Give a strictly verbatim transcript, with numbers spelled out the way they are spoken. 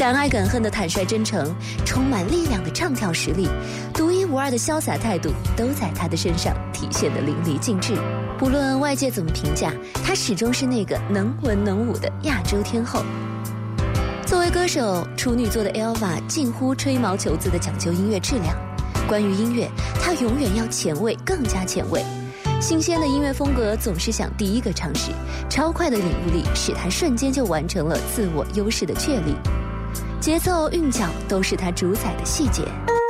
敢爱敢恨的坦率真诚，充满力量的唱跳实力，独一无二的潇洒态度，都在他的身上体现得淋漓尽致。不论外界怎么评价，他始终是那个能文能武的亚洲天后。作为歌手，处女座的 Elva 近乎吹毛求疵地讲究音乐质量。关于音乐，她永远要前卫，更加前卫。新鲜的音乐风格总是想第一个尝试，超快的领悟力使她瞬间就完成了自我优势的确立。节奏、韵脚都是她主宰的细节。